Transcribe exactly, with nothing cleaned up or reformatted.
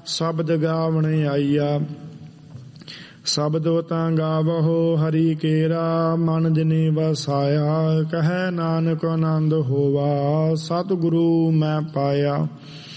ਸ਼ਬਦ ਗਾਵਣ ਆਈਆ। ਸ਼ਬਦੋ ਤਾਂ ਗਾਵਹੁ ਹਰੀ ਕੇਰਾ, ਮਨ ਜਿਨੀ ਵਸਾਇਆ। ਕਹੈ ਨਾਨਕ ਆਨੰਦ ਹੋਵਾ, ਸਤਿਗੁਰੂ ਮੈਂ ਪਾਇਆ।